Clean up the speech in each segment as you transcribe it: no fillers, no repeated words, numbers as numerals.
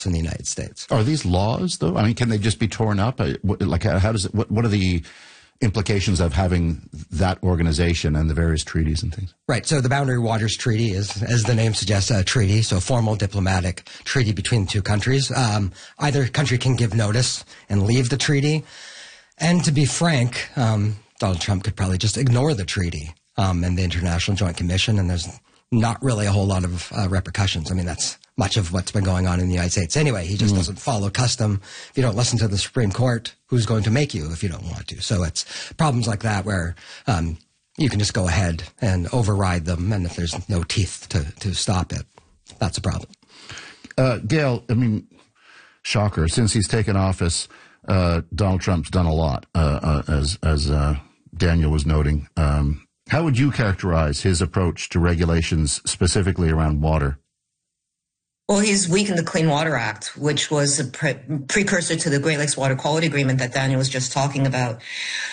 in the United States. Are these laws, though? I mean, can they just be torn up? Like, how does it? What are the implications of having that organization and the various treaties and things? Right. So the Boundary Waters Treaty is, as the name suggests, a treaty, so a formal diplomatic treaty between the two countries. Either country can give notice and leave the treaty. And to be frank, Donald Trump could probably just ignore the treaty and the International Joint Commission, and there's not really a whole lot of repercussions. I mean, that's much of what's been going on in the United States. Anyway, he just doesn't follow custom. If you don't listen to the Supreme Court, who's going to make you if you don't want to? So it's problems like that where you can just go ahead and override them, and if there's no teeth to stop it, that's a problem. Gail, I mean, shocker. Since he's taken office, Donald Trump's done a lot, as Daniel was noting. How would you characterize his approach to regulations specifically around water? Well, he's weakened the Clean Water Act, which was a precursor to the Great Lakes Water Quality Agreement that Daniel was just talking about.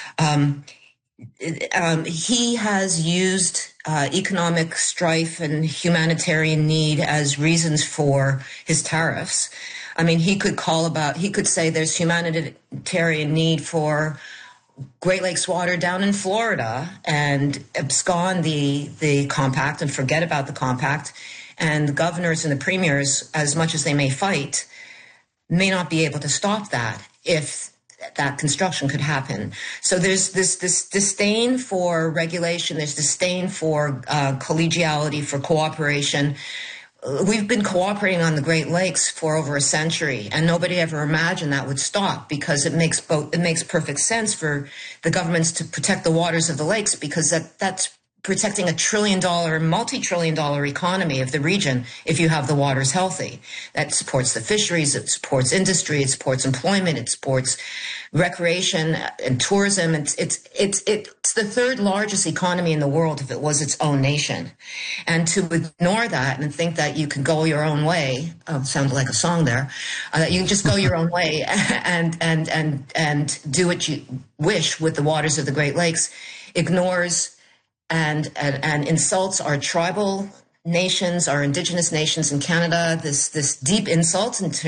He has used economic strife and humanitarian need as reasons for his tariffs. I mean, he could say there's humanitarian need for Great Lakes water down in Florida and abscond the compact and forget about the compact. And the governors and the premiers, as much as they may fight, may not be able to stop that if that construction could happen. So there's this disdain for regulation. There's disdain for collegiality, for cooperation. We've been cooperating on the Great Lakes for over a century, and nobody ever imagined that would stop, because it makes perfect sense for the governments to protect the waters of the lakes, because that's protecting $1 trillion, multi-trillion-dollar economy of the region if you have the waters healthy. That supports the fisheries, it supports industry, it supports employment, it supports recreation and tourism. It's the third largest economy in the world if it was its own nation. And to ignore that and think that you can go your own way, sounded like a song there, that you can just go your own way and do what you wish with the waters of the Great Lakes, ignores and insults our tribal nations, our indigenous nations in Canada, this deep insult